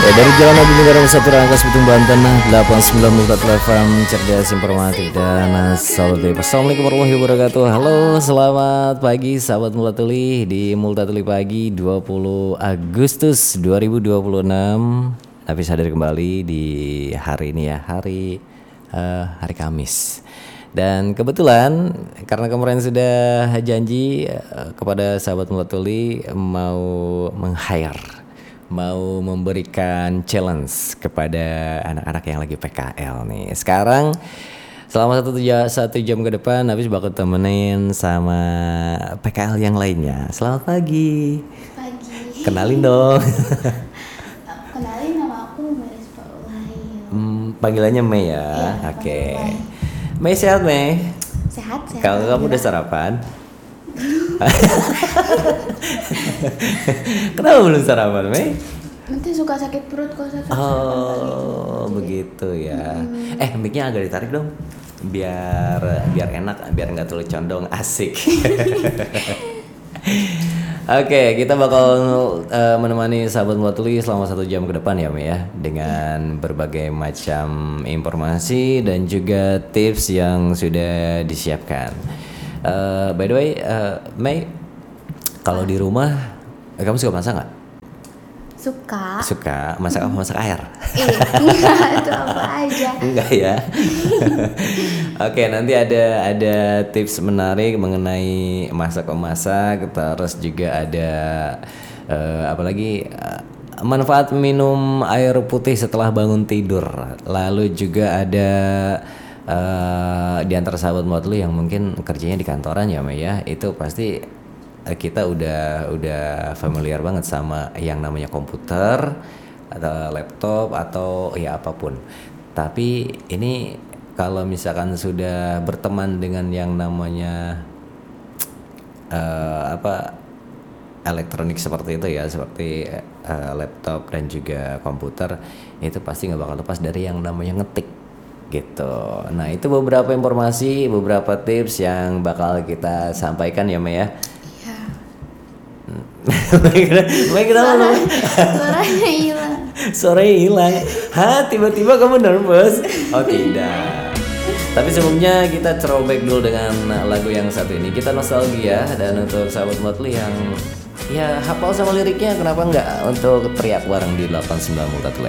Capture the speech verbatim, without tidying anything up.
Ya, dari Jalan Agung Negara Satu Rangkas Bitung Banten delapan puluh sembilan Multatul F M, cerdas, informatif dan solutif. Assalamualaikum warahmatullahi wabarakatuh. Halo, selamat pagi sahabat Multatuli di Multatuli Pagi dua puluh Agustus dua ribu dua puluh enam. Habis hadir kembali di hari ini ya, hari uh, hari Kamis. Dan kebetulan karena kemarin sudah janji uh, kepada sahabat Multatuli mau meng-hire, mau memberikan challenge kepada anak-anak yang lagi P K L nih. Sekarang selama satu, satu jam ke depan habis bakal temenin sama P K L yang lainnya. Selamat pagi. Pagi. Kenalin dong. Kenalin, nama aku Meris Paulai. hmm, Panggilannya Mei ya. Iya, Oke. Okay. Mei. Mei sehat Mei? Sehat, sehat. Kalau kamu udah sarapan? Kenapa belum sarapan, Mei? Nanti suka sakit perut kalau sakit. Oh, begitu ya. Hmm. Eh, mic-nya agak ditarik dong, biar biar enak, biar nggak terlalu condong, asik. Oke, okay, kita bakal uh, menemani sahabat Multatuli selama satu jam ke depan ya, Mei ya, dengan berbagai macam informasi dan juga tips yang sudah disiapkan. Uh, by the way, uh, Mei, kalau di rumah kamu suka masak nggak? Suka. Suka masak apa? Masak air? Iya, enggak, itu apa aja. Enggak ya. Oke, nanti ada ada tips menarik mengenai masak memasak, terus juga ada uh, apalagi uh, manfaat minum air putih setelah bangun tidur. Lalu juga ada uh, di antara sahabat Multatuli yang mungkin kerjanya di kantoran ya, Mei ya, itu pasti kita udah udah familiar banget sama yang namanya komputer atau laptop atau ya apapun. Tapi ini kalau misalkan sudah berteman dengan yang namanya uh, apa elektronik seperti itu ya, seperti uh, laptop dan juga komputer, itu pasti nggak bakal lepas dari yang namanya ngetik gitu. Nah, itu beberapa informasi, beberapa tips yang bakal kita sampaikan ya, Mei ya. Baik, kenapa lu? Suaranya hilang. Suaranya hilang. Hah, tiba-tiba kamu nervous? Oh tidak. Tapi sebelumnya kita throwback dulu dengan lagu yang satu ini. Kita nostalgia, dan untuk sahabat Multatuli yang ya hafal sama liriknya, kenapa enggak untuk teriak bareng di delapan puluh sembilan Multatuli